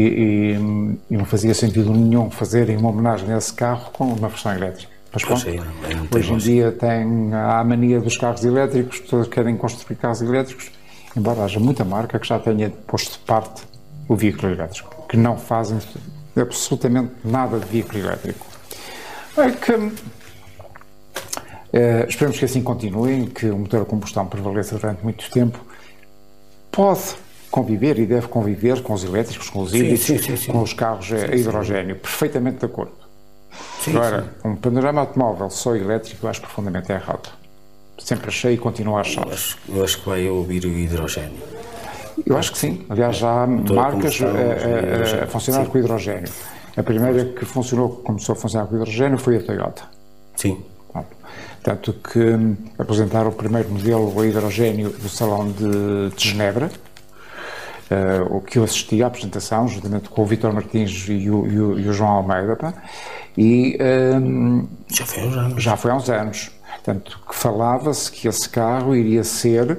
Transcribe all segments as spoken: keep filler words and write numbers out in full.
e, e não fazia sentido nenhum fazerem uma homenagem a esse carro com uma versão elétrica. Mas pronto, Sim, não, não hoje em dia tem a mania dos carros elétricos, todos querem construir carros elétricos, embora haja muita marca que já tenha posto de parte o veículo elétrico, que não fazem absolutamente nada de veículo elétrico. É que, eh, esperemos que assim continue, que o motor a combustão prevaleça durante muito tempo. Pode conviver e deve conviver com os elétricos, com os híbridos, sim, sim, sim, sim. com os carros sim, a hidrogênio, sim. perfeitamente de acordo. Sim, Agora, sim. um panorama automóvel só elétrico eu acho profundamente errado. Sempre achei e continuo a achar. Eu acho, eu acho que vai ouvir o hidrogênio. Eu acho que sim. Aliás, já há marcas a, a, a funcionar sim. com hidrogênio. A primeira que funcionou, começou a funcionar com hidrogênio foi a Toyota. Sim. Tanto que um, apresentaram o primeiro modelo a hidrogênio no Salão de, de Genebra, uh, o que eu assisti à apresentação, juntamente com o Vítor Martins e o, e o, e o João Almeida, pá, e um, já foi há uns anos. Já foi há uns anos. Tanto que falava-se que esse carro iria ser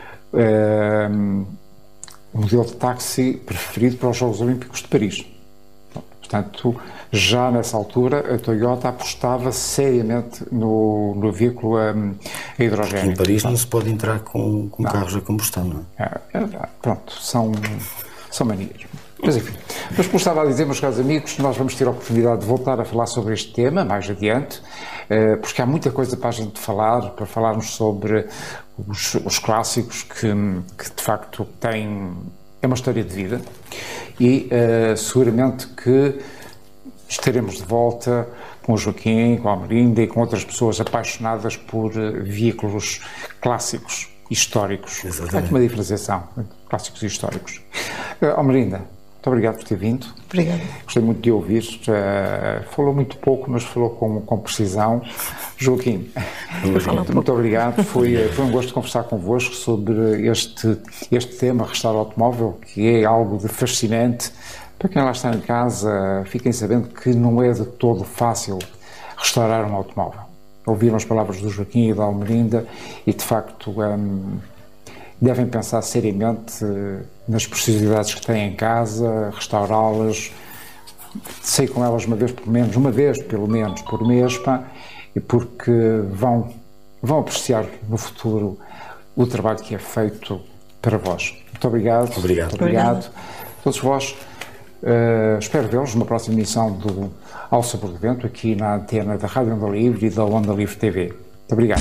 um, o modelo de táxi preferido para os Jogos Olímpicos de Paris. Portanto, já nessa altura, a Toyota apostava seriamente no, no veículo a, a hidrogênio. Porque em Paris não se pode entrar com, com carros a combustão, não é? é, é pronto, são, são manias. Mas enfim, mas como estava a dizer, meus caros amigos, nós vamos ter a oportunidade de voltar a falar sobre este tema mais adiante, porque há muita coisa para a gente falar, para falarmos sobre os, os clássicos que, que de facto têm é uma história de vida e uh, seguramente que estaremos de volta com o Joaquim, com a Almerinda e com outras pessoas apaixonadas por uh, veículos clássicos históricos. Há uma diferenciação entre clássicos e históricos. Uh, Almerinda, muito obrigado por ter vindo. Obrigada. Gostei muito de ouvir. Uh, falou muito pouco, mas falou com, com precisão. Joaquim, muito, muito obrigado. Foi, foi um gosto conversar convosco sobre este, este tema, restaurar automóvel, que é algo de fascinante. Para quem lá está em casa, fiquem sabendo que não é de todo fácil restaurar um automóvel. Ouviram as palavras do Joaquim e da Almerinda e, de facto, um, devem pensar seriamente nas preciosidades que têm em casa, restaurá-las, sei com elas uma vez por menos, uma vez pelo menos por mês, pá, e porque vão, vão apreciar no futuro o trabalho que é feito para vós. Muito obrigado. Obrigado. Muito obrigado. Todos vós, uh, espero vê-los numa próxima emissão do Ao Sabor do Vento, aqui na antena da Rádio Onda Livre e da Onda Livre T V. Muito obrigado.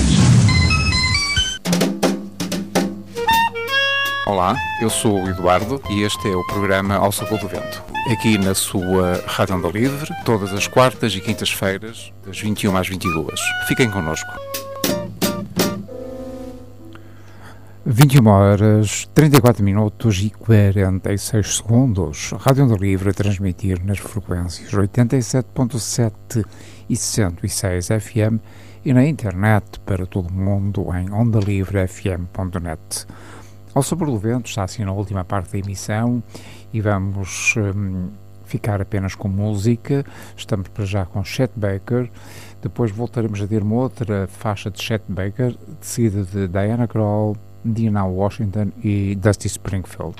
Olá, eu sou o Eduardo e este é o programa Ao Sabor do Vento. Aqui na sua Rádio Onda Livre, todas as quartas e quintas-feiras, das vinte e uma às vinte e duas. Fiquem connosco. vinte e uma horas, trinta e quatro minutos e quarenta e seis segundos. Rádio Onda Livre a transmitir nas frequências oitenta e sete ponto sete e cento e seis F M e na internet para todo o mundo em onda livre f m ponto net. Ao Sabor do Vento está assim na última parte da emissão e vamos hum, ficar apenas com música. Estamos para já com Chet Baker, depois voltaremos a ter uma outra faixa de Chet Baker, de seguida de Diana Krall, Dinah Washington e Dusty Springfield.